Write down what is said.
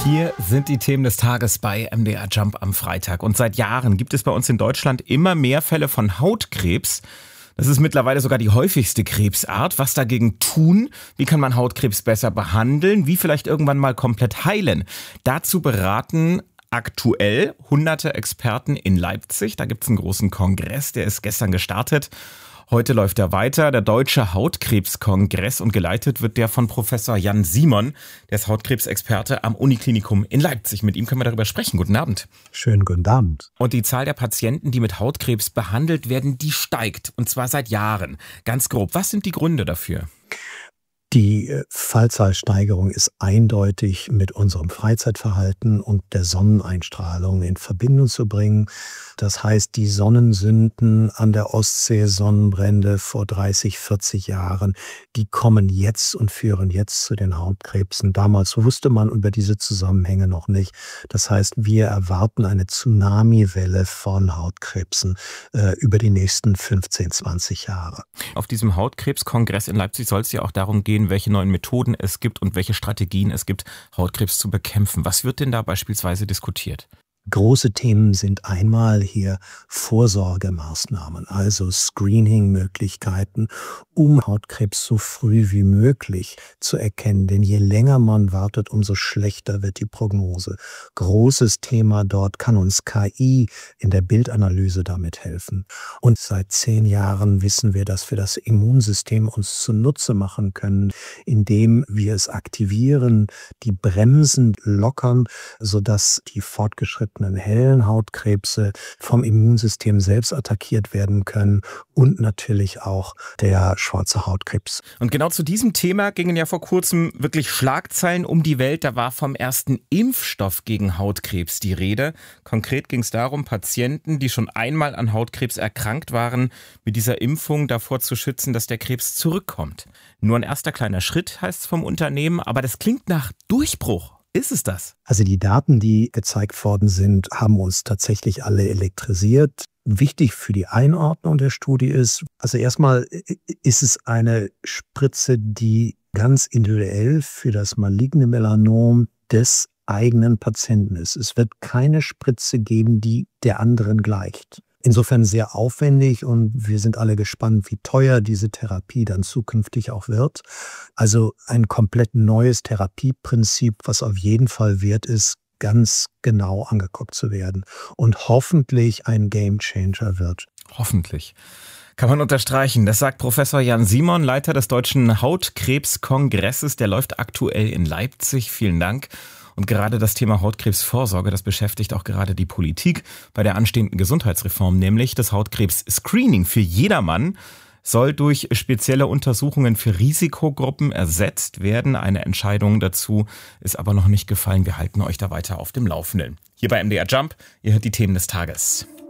Hier sind die Themen des Tages bei MDR Jump am Freitag. Und seit Jahren gibt es bei uns in Deutschland immer mehr Fälle von Hautkrebs. Das ist mittlerweile sogar die häufigste Krebsart. Was dagegen tun? Wie kann man Hautkrebs besser behandeln? Wie vielleicht irgendwann mal komplett heilen? Dazu beraten aktuell hunderte Experten in Leipzig. Da gibt es einen großen Kongress, der ist gestern gestartet. Heute läuft er weiter, der Deutsche Hautkrebskongress, und geleitet wird der von Professor Jan Simon, der ist Hautkrebsexperte am Uniklinikum in Leipzig. Mit ihm können wir darüber sprechen. Guten Abend. Schönen guten Abend. Und die Zahl der Patienten, die mit Hautkrebs behandelt werden, die steigt, und zwar seit Jahren. Ganz grob, was sind die Gründe dafür? Die Fallzahlsteigerung ist eindeutig mit unserem Freizeitverhalten und der Sonneneinstrahlung in Verbindung zu bringen. Das heißt, die Sonnensünden an der Ostsee, Sonnenbrände vor 30, 40 Jahren, die kommen jetzt und führen jetzt zu den Hautkrebsen. Damals wusste man über diese Zusammenhänge noch nicht. Das heißt, wir erwarten eine Tsunamiwelle von Hautkrebsen über die nächsten 15, 20 Jahre. Auf diesem Hautkrebskongress in Leipzig soll es ja auch darum gehen, welche neuen Methoden es gibt und welche Strategien es gibt, Hautkrebs zu bekämpfen. Was wird denn da beispielsweise diskutiert? Große Themen sind einmal hier Vorsorgemaßnahmen, also Screening-Möglichkeiten, um Hautkrebs so früh wie möglich zu erkennen. Denn je länger man wartet, umso schlechter wird die Prognose. Großes Thema dort, kann uns KI in der Bildanalyse damit helfen. Und seit 10 Jahren wissen wir, dass wir das Immunsystem uns zunutze machen können, indem wir es aktivieren, die Bremsen lockern, sodass die fortgeschrittenen hellen Hautkrebse vom Immunsystem selbst attackiert werden können und natürlich auch der schwarze Hautkrebs. Und genau zu diesem Thema gingen ja vor kurzem wirklich Schlagzeilen um die Welt. Da war vom ersten Impfstoff gegen Hautkrebs die Rede. Konkret ging es darum, Patienten, die schon einmal an Hautkrebs erkrankt waren, mit dieser Impfung davor zu schützen, dass der Krebs zurückkommt. Nur ein erster kleiner Schritt, heißt es vom Unternehmen, aber das klingt nach Durchbruch. Ist es das? Also die Daten, die gezeigt worden sind, haben uns tatsächlich alle elektrisiert. Wichtig für die Einordnung der Studie ist, also erstmal ist es eine Spritze, die ganz individuell für das maligne Melanom des eigenen Patienten ist. Es wird keine Spritze geben, die der anderen gleicht. Insofern sehr aufwendig, und wir sind alle gespannt, wie teuer diese Therapie dann zukünftig auch wird. Also ein komplett neues Therapieprinzip, was auf jeden Fall wert ist, ganz genau angeguckt zu werden und hoffentlich ein Gamechanger wird. Hoffentlich. Kann man unterstreichen. Das sagt Professor Jan Simon, Leiter des Deutschen Hautkrebskongresses. Der läuft aktuell in Leipzig. Vielen Dank. Und gerade das Thema Hautkrebsvorsorge, das beschäftigt auch gerade die Politik bei der anstehenden Gesundheitsreform, nämlich das Hautkrebs-Screening für jedermann soll durch spezielle Untersuchungen für Risikogruppen ersetzt werden. Eine Entscheidung dazu ist aber noch nicht gefallen. Wir halten euch da weiter auf dem Laufenden. Hier bei MDR Jump, ihr hört die Themen des Tages.